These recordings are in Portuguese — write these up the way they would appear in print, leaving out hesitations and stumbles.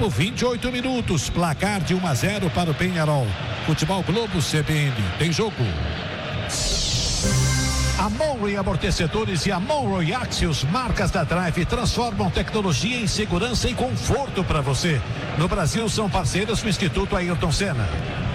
tempo, 28 minutos. Placar de 1-0 para o Peñarol. Futebol Globo CBN. Tem jogo. A Monroe Amortecedores e a Monroe Axios, marcas da Drive, transformam tecnologia em segurança e conforto para você. No Brasil são parceiros do Instituto Ayrton Senna.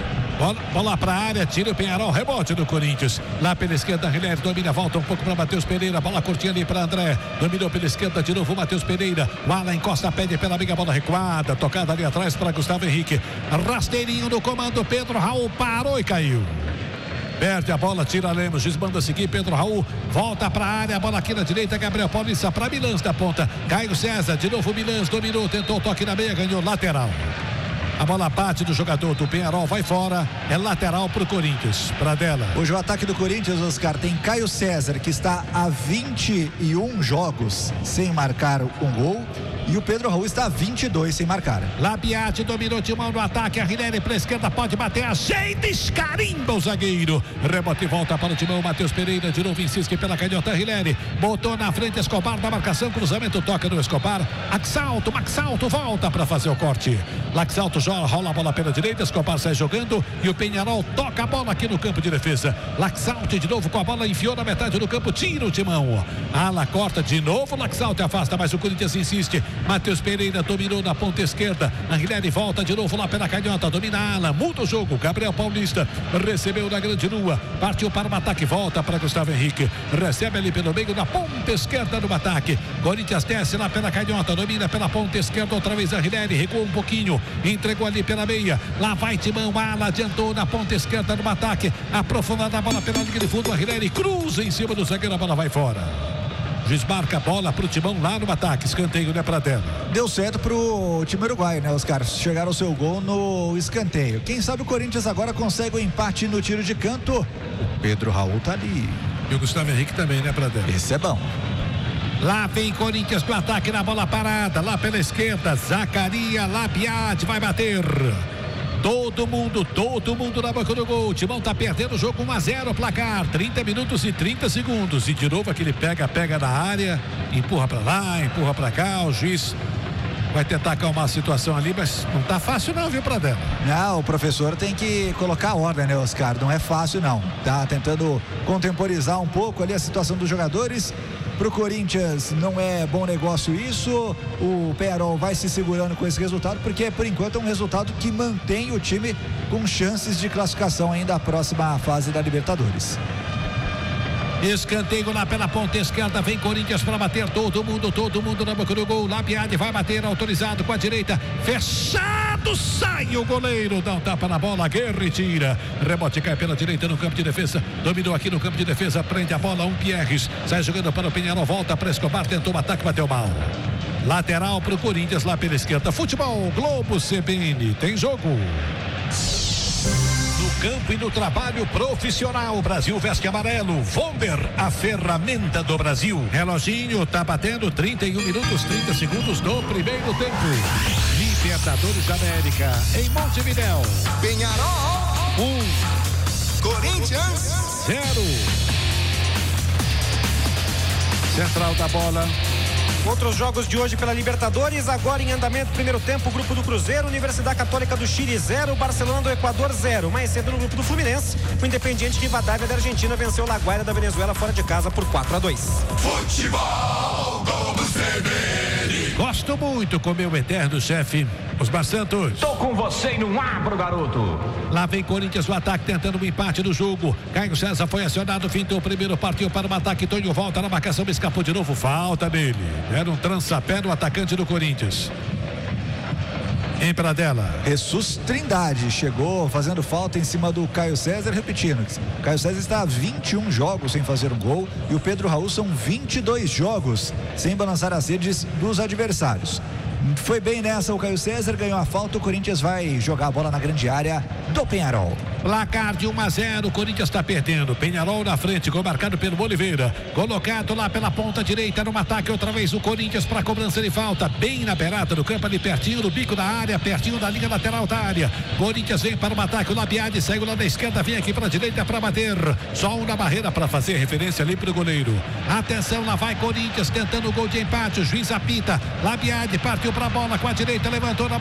Bola para a área, tira o Peñarol, rebote do Corinthians. Lá pela esquerda, Guilherme domina, volta um pouco para Matheus Pereira. Bola curtinha ali para André. Dominou pela esquerda de novo o Matheus Pereira. O Alan encosta, pede pela amiga, bola recuada. Tocada ali atrás para Gustavo Henrique. Rasteirinho no comando, Pedro Raul parou e caiu. Perde a bola, tira Lemos, desmanda seguir, Pedro Raul, volta para a área, a bola aqui na direita, Gabriel Paulista para Milans da ponta, Caio César, de novo Milans, dominou, tentou toque na meia, ganhou lateral. A bola bate do jogador do Peñarol, vai fora, é lateral para o Corinthians, para dela. Hoje o ataque do Corinthians, Oscar, tem Caio César, que está há 21 jogos sem marcar um gol. E o Pedro Raul está a 22 sem marcar. Labiati dominou Timão no ataque. A Rinelli para a esquerda, pode bater. Ajeita, escarimba o zagueiro. Rebote e volta para o Timão. Matheus Pereira de novo insiste pela canhota. Rinelli botou na frente Escobar da marcação. Cruzamento, toca no Escobar. Maxalto volta para fazer o corte. Laxalto rola a bola pela direita. Escobar sai jogando. E o Peñarol toca a bola aqui no campo de defesa. Laxalto de novo com a bola. Enfiou na metade do campo. Tira o Timão. Ala corta de novo. Laxalto afasta, mas o Corinthians insiste. Matheus Pereira dominou na ponta esquerda. Anguilherme volta de novo lá pela canhota. Domina a ala, muda o jogo. Gabriel Paulista recebeu na grande lua. Partiu para o ataque, volta para Gustavo Henrique. Recebe ali pelo meio na ponta esquerda no ataque. Corinthians desce lá pela canhota. Domina pela ponta esquerda outra vez. Anguilherme recuou um pouquinho. Entregou ali pela meia. Lá vai Timão. Ala adiantou na ponta esquerda no ataque. Aprofundando a bola pela linha de fundo. Anguilherme cruza em cima do zagueiro. A bola vai fora. Desmarca a bola pro Timão lá no ataque. Escanteio, né, pra dela. Deu certo pro time uruguaio, né, Oscar? Chegaram ao seu gol no escanteio. Quem sabe o Corinthians agora consegue o empate no tiro de canto. O Pedro Raul tá ali. E o Gustavo Henrique também, né, pra dela. Esse é bom. Lá vem Corinthians pro ataque na bola parada. Lá pela esquerda, Zacaria Labiati vai bater. Todo mundo na boca do gol. O Timão tá perdendo o jogo 1-0, placar 30 minutos e 30 segundos. E de novo aquele pega na área, empurra pra lá, empurra pra cá. O juiz vai tentar acalmar a situação ali, mas não tá fácil não, viu, Pradella? Não, o professor tem que colocar ordem, né, Oscar? Não é fácil não. Tá tentando contemporizar um pouco ali a situação dos jogadores. Pro Corinthians não é bom negócio isso. O Peñarol vai se segurando com esse resultado, porque por enquanto é um resultado que mantém o time com chances de classificação ainda à próxima fase da Libertadores. Escanteio lá pela ponta esquerda, vem Corinthians para bater, todo mundo na boca do gol. Labiade vai bater, autorizado com a direita, fechado, sai o goleiro, dá um tapa na bola, Guerre tira, rebote cai pela direita no campo de defesa, dominou aqui no campo de defesa, prende a bola, Pierres, sai jogando para o Peñarol, volta para Escobar, tentou um ataque, bateu mal. Lateral para o Corinthians lá pela esquerda. Futebol Globo CBN, tem jogo. No campo e no trabalho profissional, Brasil veste amarelo. Vonder, a ferramenta do Brasil. Reloginho tá batendo 31 minutos 30 segundos do primeiro tempo. Libertadores da América em Montevidéu. Peñarol 1, Corinthians 0. Central da bola. Outros jogos de hoje pela Libertadores, agora em andamento, primeiro tempo, grupo do Cruzeiro, Universidade Católica do Chile 0, Barcelona do Equador 0. Mais cedo no grupo do Fluminense, o Independiente Rivadavia da Argentina venceu o La Guaira da Venezuela fora de casa por 4-2. Futebol Globo CBN. Gosto muito com meu eterno chefe, Osmar Santos. Tô com você e não abro, garoto. Lá vem Corinthians no ataque, tentando um empate no jogo. Caio César foi acionado, fintou o primeiro, partiu para o ataque. Tonho volta na marcação, escapou de novo, falta nele. Era um trançapé no atacante do Corinthians. Em Pradella. Jesus Trindade chegou fazendo falta em cima do Caio César, repetindo. O Caio César está há 21 jogos sem fazer um gol e o Pedro Raul são 22 jogos sem balançar as redes dos adversários. Foi bem nessa o Caio César, ganhou a falta, o Corinthians vai jogar a bola na grande área do Peñarol. Placar de 1-0, o Corinthians está perdendo. Peñarol na frente, gol marcado pelo Oliveira. Colocado lá pela ponta direita no ataque, outra vez o Corinthians para cobrança de falta, bem na beirada do campo, ali pertinho do bico da área, pertinho da linha lateral da área. Corinthians vem para o ataque, o Labiade saiu lá da esquerda, vem aqui para a direita para bater. Só um na barreira para fazer referência ali para o goleiro. Atenção, lá vai Corinthians tentando o gol de empate, o juiz apita. Labiade partiu para a bola com a direita, levantou na